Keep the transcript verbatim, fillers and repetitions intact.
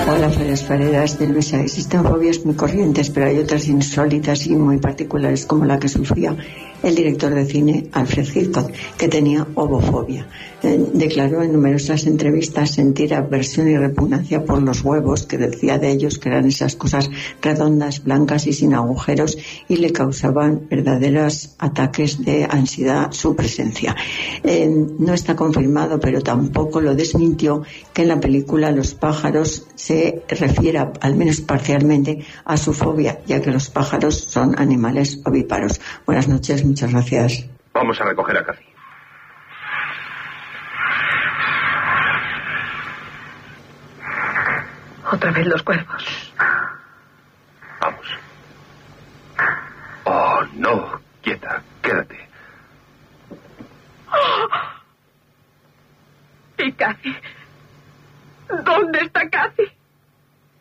Hola, Feres Fareras de Luisa. Existen fobias muy corrientes, pero hay otras insólitas y muy particulares, como la que sufría el director de cine Alfred Hitchcock, que tenía ovofobia. Eh, declaró en numerosas entrevistas sentir aversión y repugnancia por los huevos, que decía de ellos que eran esas cosas redondas, blancas y sin agujeros, y le causaban verdaderos ataques de ansiedad su presencia. Eh, no está confirmado, pero tampoco lo desmintió, que en la película Los pájaros se refiera, al menos parcialmente, a su fobia, ya que los pájaros son animales ovíparos. Buenas noches, muchas gracias. Vamos a recoger a Cathy. Otra vez los cuervos.